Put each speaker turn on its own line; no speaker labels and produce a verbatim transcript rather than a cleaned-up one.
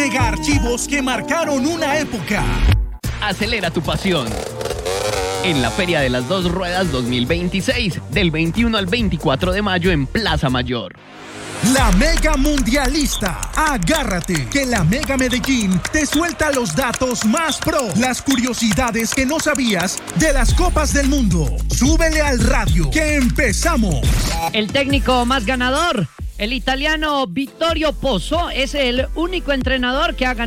mega archivos que marcaron una época.
Acelera tu pasión en la Feria de las Dos Ruedas dos mil veintiséis, del veintiuno al veinticuatro de mayo en Plaza Mayor.
La Mega Mundialista. Agárrate, que la Mega Medellín te suelta los datos más pro, las curiosidades que no sabías de las copas del mundo. Súbele al radio, que empezamos.
El técnico más ganador, el italiano Vittorio Pozzo, es el único entrenador que ha ganado